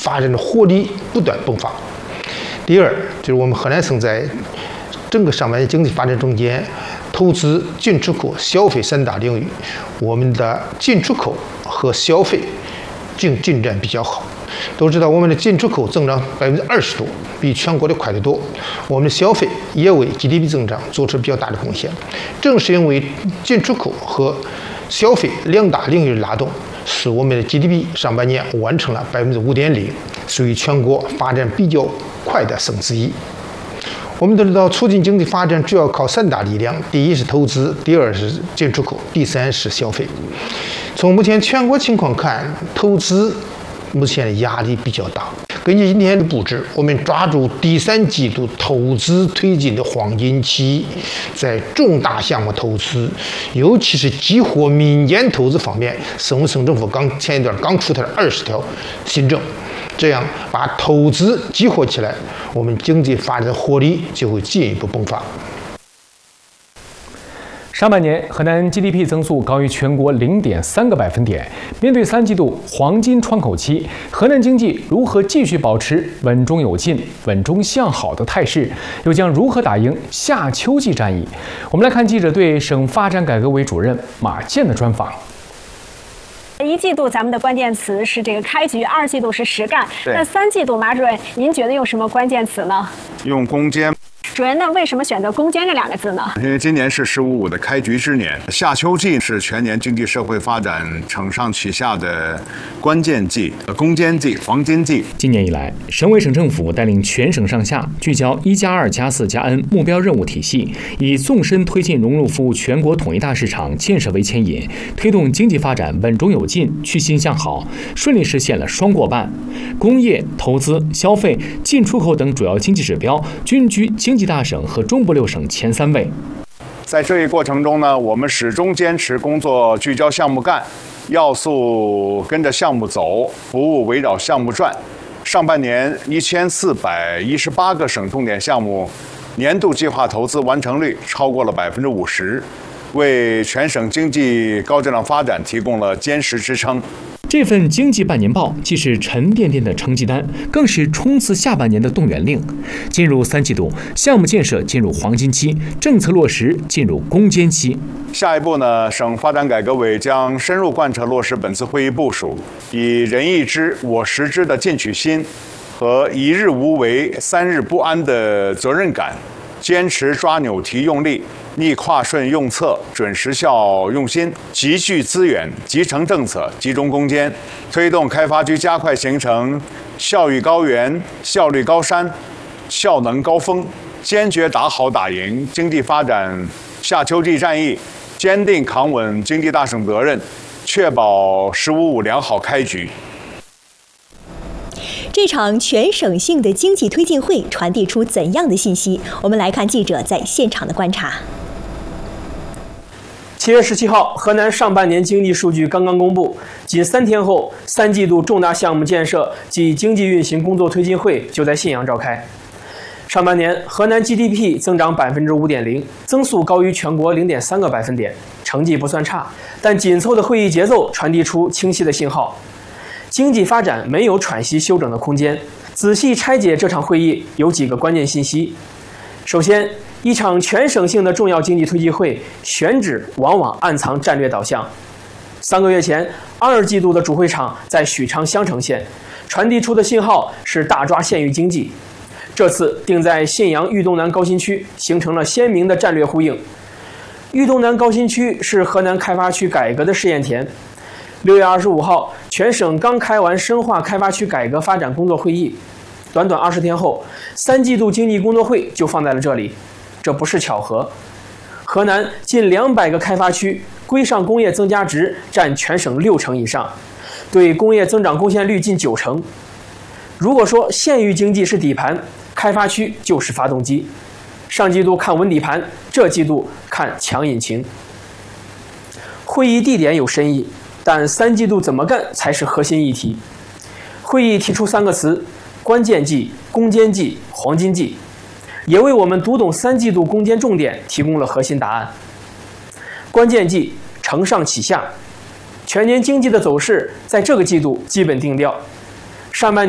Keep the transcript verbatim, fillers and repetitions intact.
发展的活力不断迸发。第二，就是我们河南省在整个上半年经济发展中间，投资、进出口、消费三大领域，我们的进出口和消费进进展比较好。都知道我们的进出口增长百分之二十多，比全国的快得多。我们的消费也为 G D P 增长做出比较大的贡献。正是因为进出口和消费两大领域的拉动，使我们的 G D P 上半年完成了百分之五点零，属于全国发展比较快的省之一。我们都知道，促进经济发展主要靠三大力量：第一是投资，第二是进出口，第三是消费。从目前全国情况看，投资目前的压力比较大。根据今天的布置，我们抓住第三季度投资推进的黄金期，在重大项目投资，尤其是激活民间投资方面，省委省政府刚前一段刚出台了二十条新政，这样把投资激活起来，我们经济发展活力就会进一步迸发。 上半年，河南 G D P 增速高于全国零点三个百分点。面对三季度黄金窗口期，河南经济如何继续保持稳中有进、稳中向好的态势？又将如何打赢夏秋季战役？我们来看记者对省发展改革委主任马健的专访。 一季度咱们的关键词是这个开局，二季度是实干。那三季度，马主任，您觉得用什么关键词呢？ 用攻坚。 主任，那为什么选择攻坚这两个字呢？ 因为今年是“十五五”的开局之年，夏秋季是全年经济社会发展承上启下的关键季、攻坚季、黄金季。 今年以来，省委省政府带领全省上下聚焦“一加二加四加 N” 目标任务体系，以纵深推进融入服务全国统一大市场建设为牵引，推动经济发展稳中有进、趋欣向好，顺利实现了双过半。工业、投资、消费、进出口等主要经济指标均居经济大省和中部六省前三位。 在这一过程中呢，我们始终坚持工作聚焦项目干，要素跟着项目走，服务围绕项目转。上半年一千四百一十八个省重点项目年度计划投资完成率超过了百分之五十，为全省经济高质量发展提供了坚实支撑。 这份经济半年报既是沉甸甸的成绩单，更是冲刺下半年的动员令。进入三季度，项目建设进入黄金期，政策落实进入攻坚期。 下一步呢，省发展改革委将深入贯彻落实本次会议部署，以人意知、我实知的进取心和一日无为、三日不安的责任感，坚持抓纽提用力，逆跨顺用策，准时效用心，集聚资源，集成政策，集中攻坚，推动开发区加快形成效益高原、效率高山、效能高峰，坚决打好打赢经济发展夏秋季战役，坚定扛稳经济大省责任，确保“十五五”良好开局。 这场全省性的经济推进会传递出怎样的信息？我们来看记者在现场的观察。 七月十七号，河南上半年经济数据刚刚公布，仅三天后，三季度重大项目建设及经济运行工作推进会就在信阳召开。上半年，河南 G D P 增长百分之五点零，增速高于全国零点三个百分点，成绩不算差，但紧凑的会议节奏传递出清晰的信号。经济发展没有喘息休整的空间。仔细拆解这场会议有几个关键信息。首先，一场全省性的重要经济推进会选址往往暗藏战略导向。三个月前，二季度的主会场在许昌襄城县，传递出的信号是大抓县域经济。这次定在信阳豫东南高新区，形成了鲜明的战略呼应。豫东南高新区是河南开发区改革的试验田。六月二十五号，全省刚开完深化开发区改革发展工作会议，短短二十天后，三季度经济工作会就放在了这里，这不是巧合。河南近两百个开发区规上工业增加值占全省六成以上，对工业增长贡献率近九成。如果说县域经济是底盘，开发区就是发动机。上季度看稳底盘，这季度看强引擎。会议地点有深意，但三季度怎么干才是核心议题。会议提出三个词：关键季、攻坚季、黄金季，也为我们读懂三季度攻坚重点提供了核心答案。关键季承上启下，全年经济的走势在这个季度基本定调。上半年